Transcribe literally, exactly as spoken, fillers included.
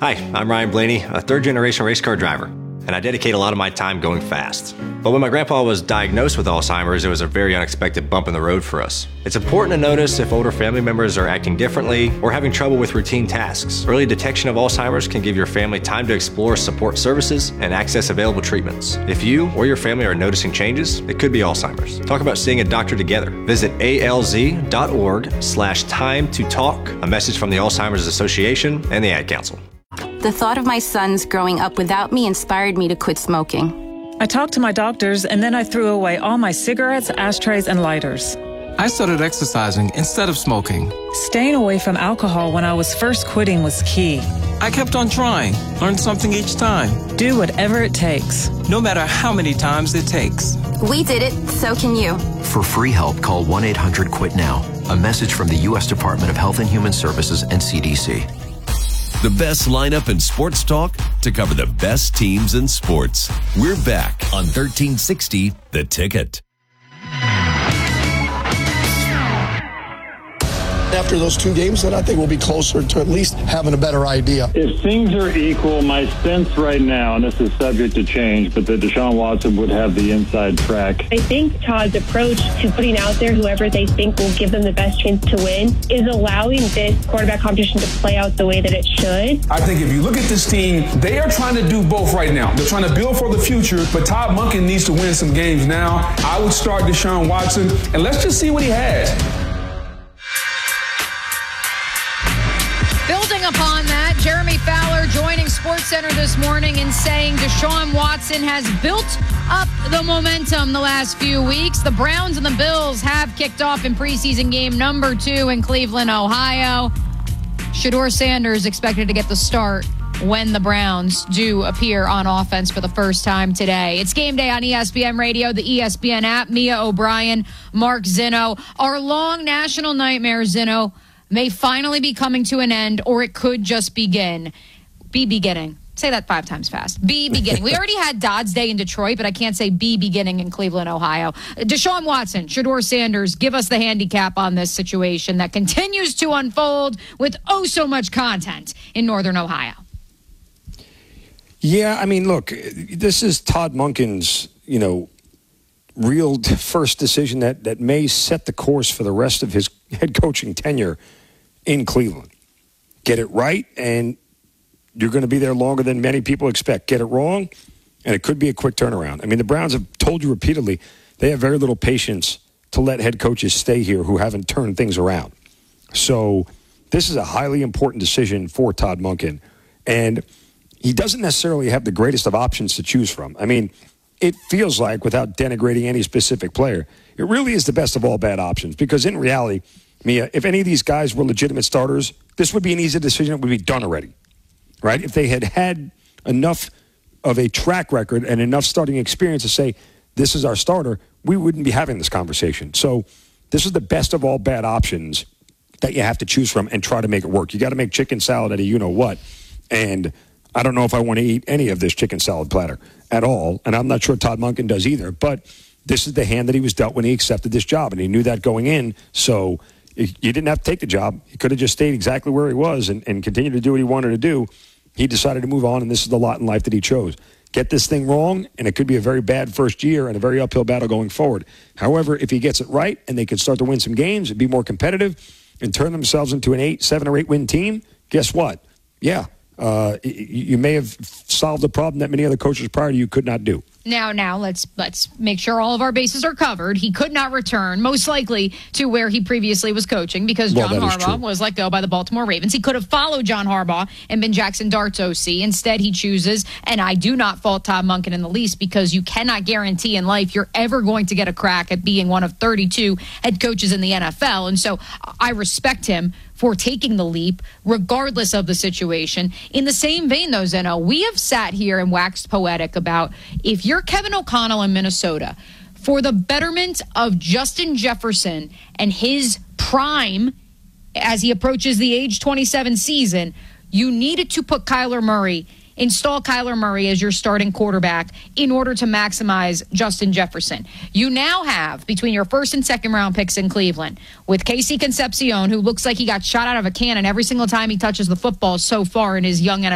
Hi, I'm Ryan Blaney, a third-generation race car driver, and I dedicate a lot of my time going fast. But when my grandpa was diagnosed with Alzheimer's, it was a very unexpected bump in the road for us. It's important to notice if older family members are acting differently or having trouble with routine tasks. Early detection of Alzheimer's can give your family time to explore support services and access available treatments. If you or your family are noticing changes, it could be Alzheimer's. Talk about seeing a doctor together. Visit alz.org slash time to talk. A message from the Alzheimer's Association and the Ad Council. The thought of my sons growing up without me inspired me to quit smoking. I talked to my doctors, and then I threw away all my cigarettes, ashtrays, and lighters. I started exercising instead of smoking. Staying away from alcohol when I was first quitting was key. I kept on trying, learned something each time. Do whatever it takes. No matter how many times it takes. We did it, so can you. For free help, call one eight hundred quit now. A message from the U S Department of Health and Human Services and C D C. The best lineup in sports talk to cover the best teams in sports. We're back on thirteen sixty The Ticket. After those two games, then I think we'll be closer to at least having a better idea. If things are equal, my sense right now, and this is subject to change, but that Deshaun Watson would have the inside track. I think Todd's approach to putting out there whoever they think will give them the best chance to win is allowing this quarterback competition to play out the way that it should. I think if you look at this team, they are trying to do both right now. They're trying to build for the future, but Todd Monken needs to win some games now. I would start Deshaun Watson, and let's just see what he has. Building upon that, Jeremy Fowler joining SportsCenter this morning and saying Deshaun Watson has built up the momentum the last few weeks. The Browns and the Bills have kicked off in preseason game number two in Cleveland, Ohio. Shedeur Sanders expected to get the start when the Browns do appear on offense for the first time today. It's game day on E S P N Radio, the E S P N app. Mia O'Brien, Mark Zinno. Our long national nightmare, Zinno, may finally be coming to an end, or it could just begin. Be beginning. Say that five times fast. Be beginning. We already had Dodd's Day in Detroit, but I can't say be beginning in Cleveland, Ohio. Deshaun Watson, Shedeur Sanders, give us the handicap on this situation that continues to unfold with oh so much content in Northern Ohio. Yeah, I mean, look, this is Todd Monken's, you know, real first decision that, that may set the course for the rest of his head coaching tenure in Cleveland. Get it right, and you're going to be there longer than many people expect. Get it wrong, and it could be a quick turnaround. I mean, the Browns have told you repeatedly they have very little patience to let head coaches stay here who haven't turned things around. So this is a highly important decision for Todd Monken, and he doesn't necessarily have the greatest of options to choose from. I mean, it feels like, without denigrating any specific player, it really is the best of all bad options, because in reality, Mia, if any of these guys were legitimate starters, this would be an easy decision that would be done already, right? If they had had enough of a track record and enough starting experience to say, this is our starter, we wouldn't be having this conversation. So this is the best of all bad options that you have to choose from and try to make it work. You got to make chicken salad out of you-know-what, and I don't know if I want to eat any of this chicken salad platter at all, and I'm not sure Todd Monken does either, but this is the hand that he was dealt when he accepted this job, and he knew that going in, so you didn't have to take the job. He could have just stayed exactly where he was and, and continued to do what he wanted to do. He decided to move on, and this is the lot in life that he chose. Get this thing wrong, and it could be a very bad first year and a very uphill battle going forward. However, if he gets it right and they can start to win some games and be more competitive and turn themselves into an eight, seven or eight win team, guess what? Yeah, uh, you may have solved a problem that many other coaches prior to you could not do. Now, now let's let's make sure all of our bases are covered. He could not return, most likely, to where he previously was coaching because John well, Harbaugh was let go by the Baltimore Ravens. He could have followed John Harbaugh and been Jackson Dart's O C. Instead, he chooses, and I do not fault Todd Monken in the least, because you cannot guarantee in life you're ever going to get a crack at being one of thirty-two head coaches in the N F L. And so I respect him for taking the leap, regardless of the situation. In the same vein, though, Zeno, we have sat here and waxed poetic about if you're Kevin O'Connell in Minnesota, for the betterment of Justin Jefferson and his prime as he approaches the age twenty-seven season, you needed to put Kyler Murray install Kyler Murray as your starting quarterback in order to maximize Justin Jefferson. You now have, between your first and second round picks in Cleveland, with Casey Concepcion, who looks like he got shot out of a cannon every single time he touches the football so far in his young N F L